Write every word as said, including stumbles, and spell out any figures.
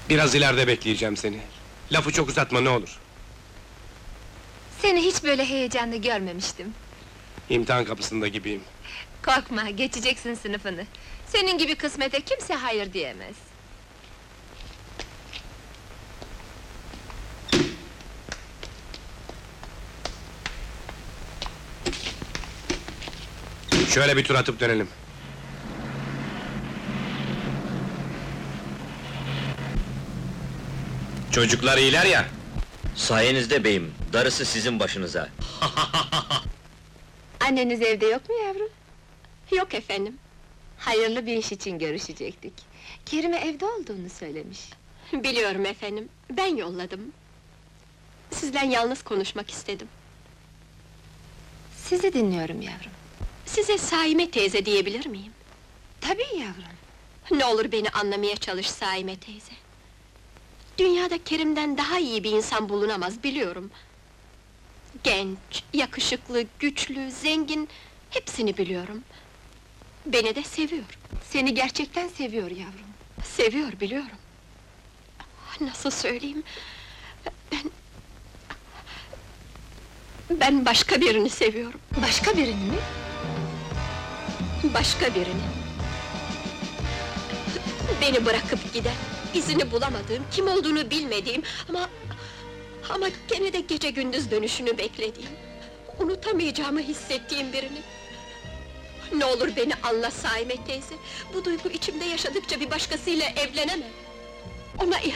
Biraz ileride bekleyeceğim seni. Lafı çok uzatma ne olur. Seni hiç böyle heyecanlı görmemiştim. İmtihan kapısında gibiyim. Korkma, geçeceksin sınıfını. Senin gibi kısmete kimse hayır diyemez. Şöyle bir tur atıp dönelim. Çocuklar iyiler ya. Sayenizde beyim, darısı sizin başınıza. Anneniz evde yok mu yavrum? Yok efendim. Hayırlı bir iş için görüşecektik. Kerime evde olduğunu söylemiş. Biliyorum efendim, ben yolladım. Sizden yalnız konuşmak istedim. Sizi dinliyorum yavrum. Size Saime teyze diyebilir miyim? Tabii yavrum. Ne olur beni anlamaya çalış Saime teyze. Dünyada Kerim'den daha iyi bir insan bulunamaz, biliyorum. Genç, yakışıklı, güçlü, zengin, hepsini biliyorum. Beni de seviyor. Seni gerçekten seviyor yavrum. Seviyor, biliyorum. Nasıl söyleyeyim? Ben... Ben başka birini seviyorum. Başka birini mi? Başka birini. Beni bırakıp giden, izini bulamadığım, kim olduğunu bilmediğim ama... Ama gene de gece gündüz dönüşünü beklediğim, unutamayacağımı hissettiğim birini. Ne olur beni anla Saime teyze, bu duygu içimde yaşadıkça bir başkasıyla evlenemem. Ona